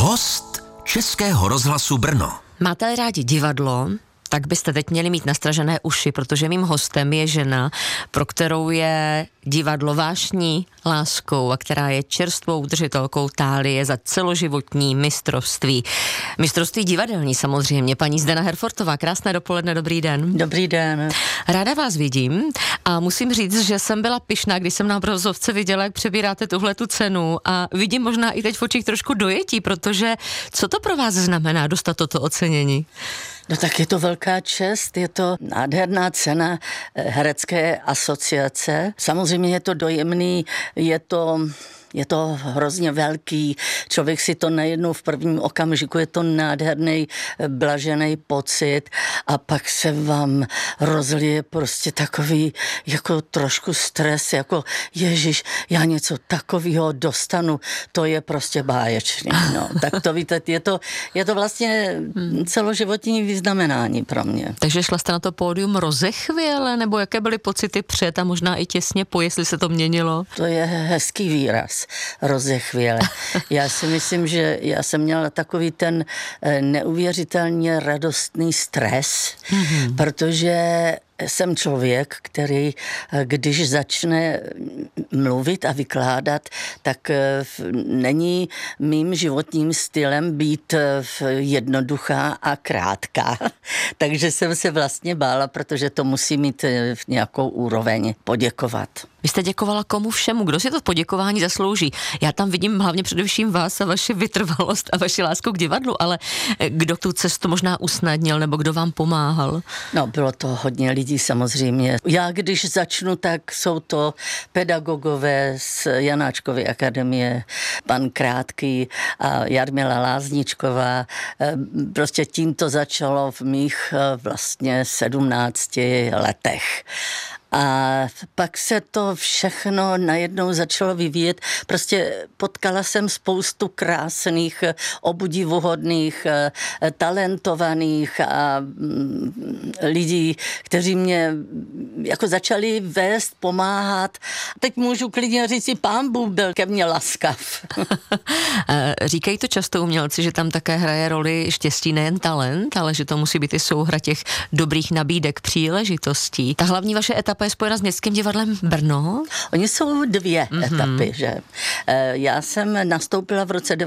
Host Českého rozhlasu Brno. Máte rádi divadlo? Tak byste teď měli mít nastražené uši, protože mým hostem je žena, pro kterou je divadlo vášní, láskou a která je čerstvou držitelkou tálie za celoživotní mistrovství. Mistrovství divadelní samozřejmě. Paní Zdena Herfortová, krásné dopoledne, dobrý den. Dobrý den. Ráda vás vidím a musím říct, že jsem byla pyšná, když jsem na obrazovce viděla, jak přebíráte tuhletu cenu a vidím možná i teď v očích trošku dojetí, protože co to pro vás znamená dostat toto ocenění? No tak je to velká čest, je to nádherná cena herecké asociace. Samozřejmě je to dojemný, je to hrozně velký, člověk si to najednou v prvním okamžiku, je to nádherný, blažený pocit a pak se vám rozlije prostě takový jako trošku stres, jako ježiš, já něco takového dostanu, to je prostě báječný, no. Tak to víte, je to vlastně celoživotní vyznamenání pro mě. Takže šla jste na to pódium rozechvěle, nebo jaké byly pocity před a možná i těsně po, jestli se to měnilo? To je hezký výraz. Rozechvěle. Já si myslím, že já jsem měla takový ten neuvěřitelně radostný stres, protože jsem člověk, který, když začne mluvit a vykládat, tak není mým životním stylem být jednoduchá a krátká. Takže jsem se vlastně bála, protože to musí mít v nějakou úroveň poděkovat. Vy jste děkovala komu všemu? Kdo si to poděkování zaslouží? Já tam vidím hlavně především vás a vaši vytrvalost a vaši lásku k divadlu, ale kdo tu cestu možná usnadnil nebo kdo vám pomáhal? No, bylo to hodně lidí samozřejmě. Já když začnu, tak jsou to pedagogové z Janáčkovy akademie, pan Krátký a Jarmila Lázničková. Prostě tím to začalo v mých vlastně 17 letech. A pak se to všechno najednou začalo vyvíjet. Prostě potkala jsem spoustu krásných, obdivuhodných, talentovaných a lidí, kteří mě jako začali vést, pomáhat. Teď můžu klidně říct, že Pán Bůh byl ke mně laskav. Říkají to často umělci, že tam také hraje roli štěstí, nejen talent, ale že to musí být i souhra těch dobrých nabídek, příležitostí. Ta hlavní vaše etapa je spojena s Městským divadlem Brno? Oni jsou dvě etapy, že? Já jsem nastoupila v roce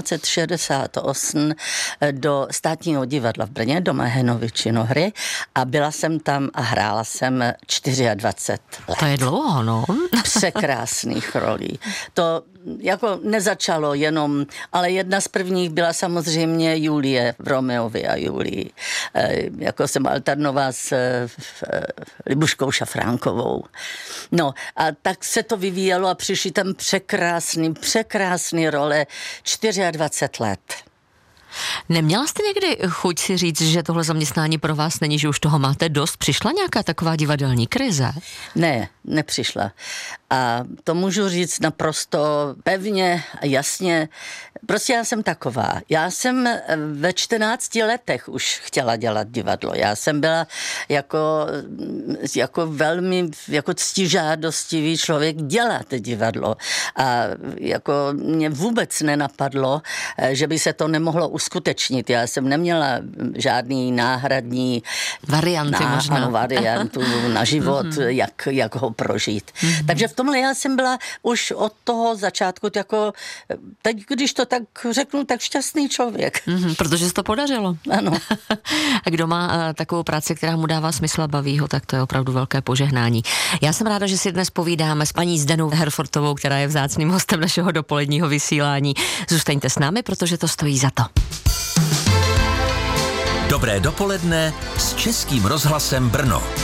1968 do Státního divadla v Brně, do Mahenovy činohry a byla jsem tam a hrála jsem 24 let. To je dlouho, no. Překrásných rolí. To jako nezačalo jenom, ale jedna z prvních byla samozřejmě Julie v Romeovi a Julii. Jako jsem alternovala s Libuškou Šafránkovou. No a tak se to vyvíjelo a přišly tam překrásný role 24 let. Neměla jste někdy chuť si říct, že tohle zaměstnání pro vás není, že už toho máte dost? Přišla nějaká taková divadelní krize? Ne, nepřišla. A to můžu říct naprosto pevně a jasně. Prostě já jsem taková. Já jsem ve 14 letech už chtěla dělat divadlo. Já jsem byla jako velmi jako ctižádostivý člověk dělat divadlo. A jako mě vůbec nenapadlo, že by se to nemohlo uskutečnit. Já jsem neměla žádný náhradní variantu na život, jak ho prožít. Takže v tomhle já jsem byla už od toho začátku jako, teď když to tak řeknu, tak šťastný člověk. Protože se to podařilo. Ano. A kdo má takovou práci, která mu dává smysl a baví ho, tak to je opravdu velké požehnání. Já jsem ráda, že si dnes povídáme s paní Zdenou Herfortovou, která je vzácným hostem našeho dopoledního vysílání. Zůstaňte s námi, protože to stojí za to. Dobré dopoledne s Českým rozhlasem Brno.